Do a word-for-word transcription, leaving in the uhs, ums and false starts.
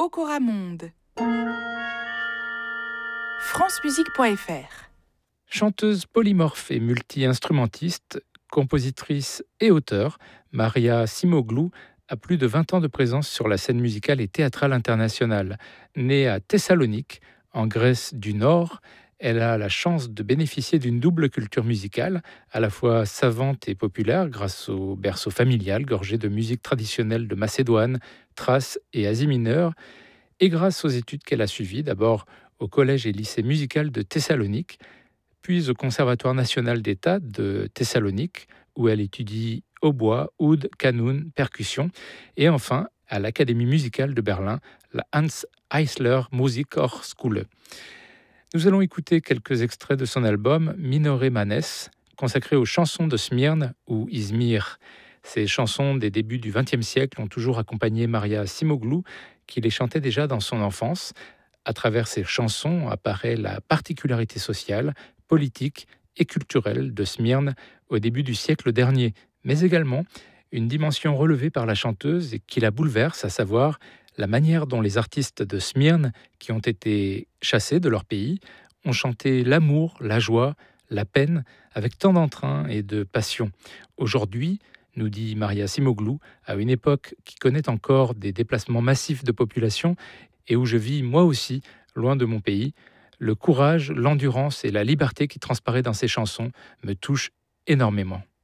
Okoramonde. francemusique point f r. Chanteuse polymorphe et multi-instrumentiste, compositrice et auteure, Maria Simoglou a plus de vingt ans de présence sur la scène musicale et théâtrale internationale. Née à Thessalonique, en Grèce du Nord, elle a la chance de bénéficier d'une double culture musicale, à la fois savante et populaire grâce au berceau familial gorgé de musique traditionnelle de Macédoine, Thrace et Asie mineure, et grâce aux études qu'elle a suivies, d'abord au collège et lycée musical de Thessalonique, puis au Conservatoire national d'État de Thessalonique, où elle étudie hautbois, oud, qanun, percussion, et enfin à l'Académie musicale de Berlin, la Hans Eisler Musikhochschule. Nous allons écouter quelques extraits de son album Minore Manes, consacré aux chansons de Smyrne ou Izmir. Ces chansons des débuts du vingtième siècle ont toujours accompagné Maria Simoglou, qui les chantait déjà dans son enfance. À travers ces chansons apparaît la particularité sociale, politique et culturelle de Smyrne au début du siècle dernier, mais également une dimension relevée par la chanteuse et qui la bouleverse, à savoir la manière dont les artistes de Smyrne, qui ont été chassés de leur pays, ont chanté l'amour, la joie, la peine, avec tant d'entrain et de passion. Aujourd'hui, nous dit Maria Simoglou, à une époque qui connaît encore des déplacements massifs de population et où je vis moi aussi, loin de mon pays, le courage, l'endurance et la liberté qui transparaît dans ces chansons me touchent énormément.